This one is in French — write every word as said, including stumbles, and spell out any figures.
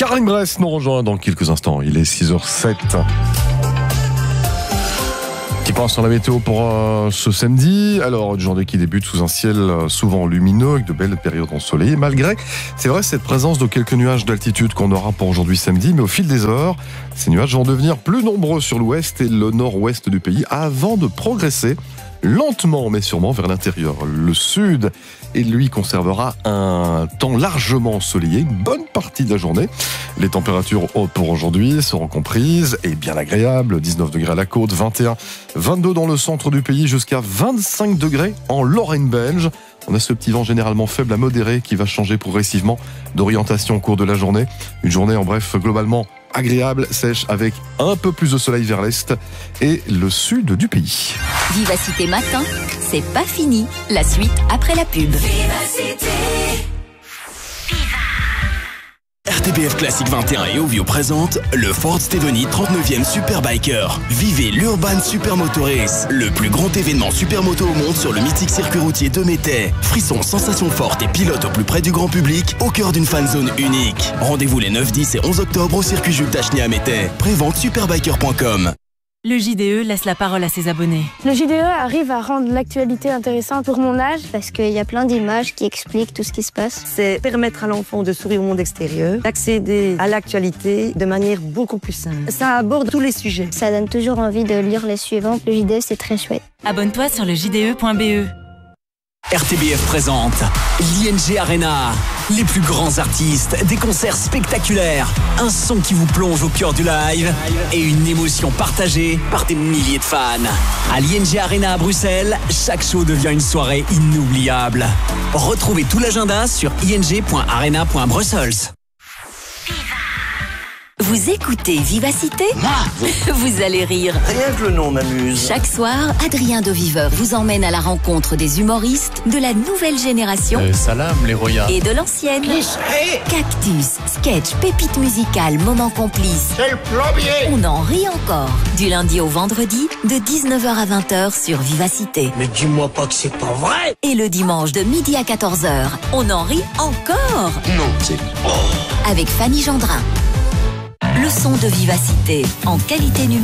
Karim Bress nous rejoint dans quelques instants. Il est six heures zéro sept. Qui passe sur la météo pour euh, ce samedi. Alors, une journée qui débute sous un ciel euh, souvent lumineux avec de belles périodes ensoleillées. Malgré, c'est vrai, cette présence de quelques nuages d'altitude qu'on aura pour aujourd'hui samedi. Mais au fil des heures, ces nuages vont devenir plus nombreux sur l'ouest et le nord-ouest du pays avant de progresser lentement mais sûrement vers l'intérieur. Le sud, et lui, conservera un temps largement ensoleillé, une bonne partie de la journée. Les températures hautes pour aujourd'hui seront comprises et bien agréables. dix-neuf degrés à la côte, vingt et un, vingt-deux dans le centre du pays, jusqu'à vingt-cinq degrés en Lorraine belge. On a ce petit vent généralement faible à modéré qui va changer progressivement d'orientation au cours de la journée. Une journée, en bref, globalement agréable, sèche, avec un peu plus de soleil vers l'est et le sud du pays. Vivacité matin, c'est pas fini. La suite après la pub. Vivacité. R T B F Classique vingt et un et Ovio présente le Ford Stedoni trente-neuvième Superbiker. Vivez l'Urban Supermoto Race, le plus grand événement supermoto au monde sur le mythique circuit routier de Métais. Frissons, sensations fortes et pilote au plus près du grand public, au cœur d'une fan zone unique. Rendez-vous les neuf, dix et onze octobre au circuit Jules Tacheny à Métais. Prévente superbiker point com. Le J D E laisse la parole à ses abonnés. Le J D E arrive à rendre l'actualité intéressante pour mon âge. Parce qu'il y a plein d'images qui expliquent tout ce qui se passe. C'est permettre à l'enfant de s'ouvrir au monde extérieur, d'accéder à l'actualité de manière beaucoup plus simple. Ça aborde tous les sujets. Ça donne toujours envie de lire les suivants. Le J D E, c'est très chouette. Abonne-toi sur le j d e point b e. R T B F présente l'I N G Arena. Les plus grands artistes, des concerts spectaculaires, un son qui vous plonge au cœur du live et une émotion partagée par des milliers de fans. À l'I N G Arena à Bruxelles, chaque show devient une soirée inoubliable. Retrouvez tout l'agenda sur i n g point arena point brussels. Vous écoutez Vivacité ? Vous allez rire. Rien que le nom m'amuse. Chaque soir, Adrien de Viveur vous emmène à la rencontre des humoristes de la nouvelle génération euh, Salam les royas et de l'ancienne. Cactus, sketch, pépites musicales, moments complices. C'est le plombier. On en rit encore. Du lundi au vendredi, de dix-neuf heures à vingt heures sur Vivacité. Mais dis-moi pas que c'est pas vrai. Et le dimanche de midi à quatorze heures, on en rit encore. Non, c'est... Oh. Avec Fanny Gendrin. Le son de Vivacité en qualité numérique.